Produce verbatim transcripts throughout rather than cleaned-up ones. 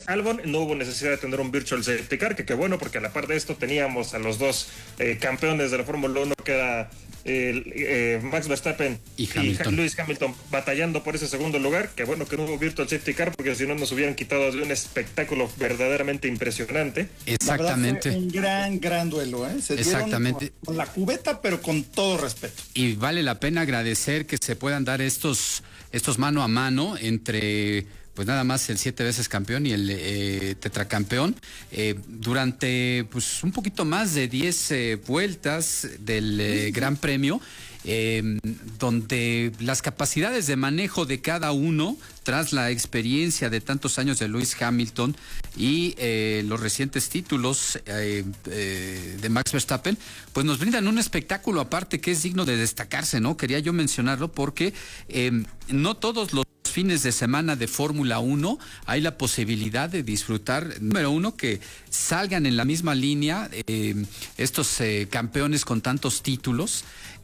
Albon, no hubo necesidad de tener un virtual safety car, que qué bueno, porque a la par de esto teníamos a los dos eh, campeones de la Fórmula uno, que era eh, eh, Max Verstappen y, y Lewis Hamilton, batallando por ese segundo lugar. Que bueno que no hubo virtual safety car, porque si no nos hubieran quitado de un espectáculo verdaderamente impresionante. Exactamente. Un gran, gran duelo, ¿eh? Se Exactamente. Con, con la cubeta, pero con todo respeto. Y vale la pena agradecer que se puedan dar estos, estos mano a mano entre, pues nada más el siete veces campeón y el eh, tetracampeón, eh, durante pues un poquito más de diez eh, vueltas del eh, Gran Premio, eh, donde las capacidades de manejo de cada uno, tras la experiencia de tantos años de Lewis Hamilton y eh, los recientes títulos eh, eh, de Max Verstappen, pues nos brindan un espectáculo aparte que es digno de destacarse, ¿no? Quería yo mencionarlo porque eh, no todos los fines de semana de Fórmula uno hay la posibilidad de disfrutar, número uno, que salgan en la misma línea eh, estos eh, campeones con tantos títulos,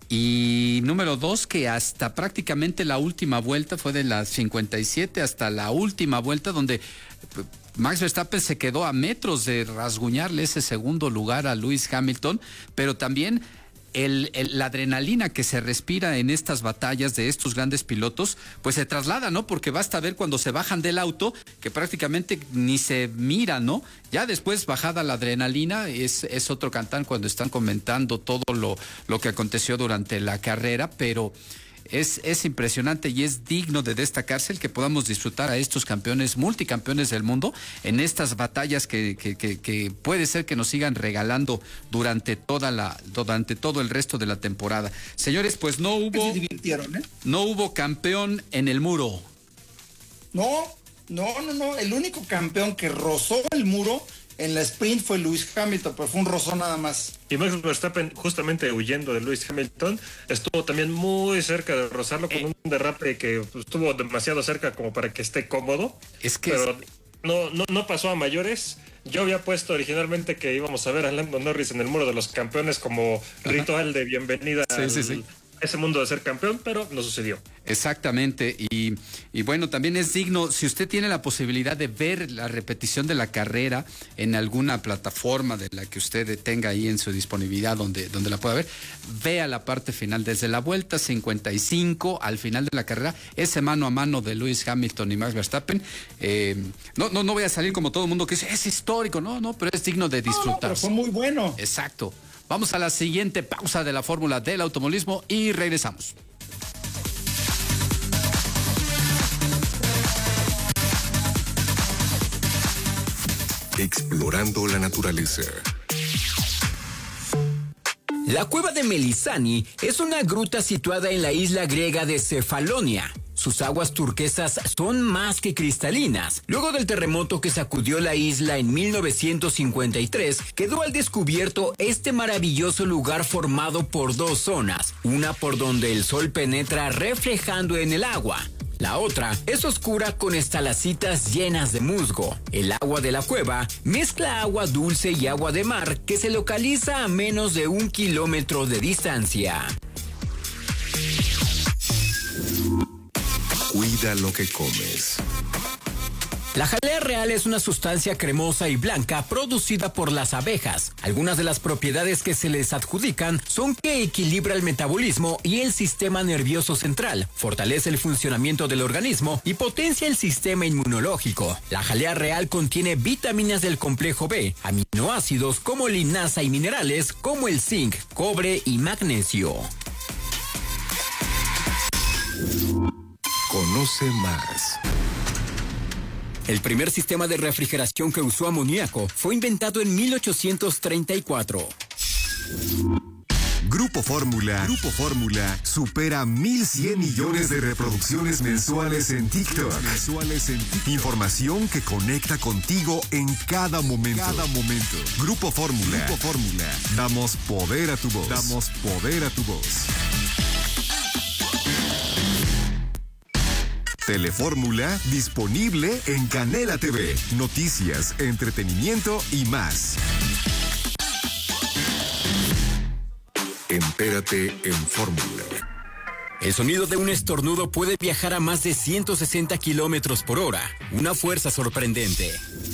y número dos, que hasta prácticamente la última vuelta, fue de las cincuenta y siete hasta la última vuelta, donde Max Verstappen se quedó a metros de rasguñarle ese segundo lugar a Lewis Hamilton, pero también El, el, la adrenalina que se respira en estas batallas de estos grandes pilotos, pues se traslada, ¿no? Porque basta ver cuando se bajan del auto, que prácticamente ni se mira, ¿no? Ya después, bajada la adrenalina, es, es otro cantar cuando están comentando todo lo, lo que aconteció durante la carrera, pero Es, es impresionante y es digno de destacarse el que podamos disfrutar a estos campeones, multicampeones del mundo, en estas batallas que, que, que, que puede ser que nos sigan regalando durante toda la, durante todo el resto de la temporada. Señores, pues no hubo, se divirtieron, ¿eh? no hubo campeón en el muro. No, no, no, no. El único campeón que rozó el muro en la sprint fue Lewis Hamilton, pero fue un rozón nada más. Y Max Verstappen, justamente huyendo de Lewis Hamilton, estuvo también muy cerca de rozarlo con eh. un derrape que pues, estuvo demasiado cerca como para que esté cómodo. Es que pero es... no, no, no pasó a mayores. Yo había puesto originalmente que íbamos a ver a Lando Norris en el muro de los campeones como ritual de bienvenida sí, al, sí, sí. ese mundo de ser campeón, pero no sucedió. Exactamente, y, y bueno, también es digno, si usted tiene la posibilidad de ver la repetición de la carrera en alguna plataforma de la que usted tenga ahí en su disponibilidad donde, donde la pueda ver, vea la parte final, desde la vuelta cincuenta y cinco al final de la carrera, ese mano a mano de Lewis Hamilton y Max Verstappen. Eh, no, no, no voy a salir como todo el mundo que dice, es histórico, no, no, pero es digno de disfrutar. No, no, pero fue muy bueno. Exacto. Vamos a la siguiente pausa de la fórmula del automovilismo y regresamos. Explorando la naturaleza. La cueva de Melisani es una gruta situada en la isla griega de Cefalonia. Sus aguas turquesas son más que cristalinas. Luego del terremoto que sacudió la isla en mil novecientos cincuenta y tres, quedó al descubierto este maravilloso lugar formado por dos zonas. Una por donde el sol penetra reflejando en el agua. La otra es oscura con estalactitas llenas de musgo. El agua de la cueva mezcla agua dulce y agua de mar que se localiza a menos de un kilómetro de distancia. Cuida lo que comes. La jalea real es una sustancia cremosa y blanca producida por las abejas. Algunas de las propiedades que se les adjudican son que equilibra el metabolismo y el sistema nervioso central, fortalece el funcionamiento del organismo y potencia el sistema inmunológico. La jalea real contiene vitaminas del complejo B, aminoácidos como linaza y minerales como el zinc, cobre y magnesio. Conoce más. El primer sistema de refrigeración que usó amoníaco fue inventado en mil ochocientos treinta y cuatro. Grupo Fórmula. Grupo Fórmula supera mil cien millones de reproducciones mensuales en TikTok. Mensuales en TikTok. Información que conecta contigo en cada momento. Cada momento. Grupo Fórmula. Grupo Fórmula. Damos poder a tu voz. Damos poder a tu voz. Telefórmula disponible en Canela T V. Noticias, entretenimiento y más. Entérate en Fórmula. El sonido de un estornudo puede viajar a más de ciento sesenta kilómetros por hora. Una fuerza sorprendente.